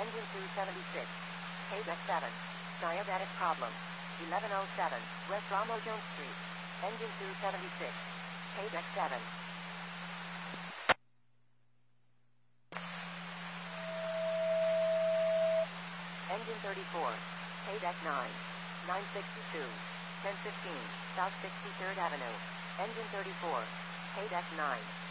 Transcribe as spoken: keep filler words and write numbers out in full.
Engine two seventy-six. Paydeck seven. Diabetic problem. eleven oh seven. West Ramo Jones Street. Engine two seventy-six. Paydeck seven. Engine thirty-four. Paydeck nine. nine sixty-two. ten fifteen. South sixty-third Avenue. Engine thirty-four. Paydeck nine.